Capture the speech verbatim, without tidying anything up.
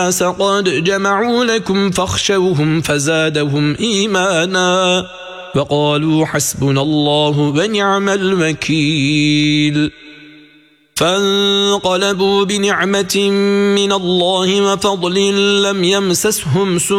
الناس قد جمعوا لكم فاخشوهم فزادهم إيمانا وقالوا حسبنا الله ونعم الوكيل فانقلبوا بنعمة من الله وفضل لم يمسسهم سوء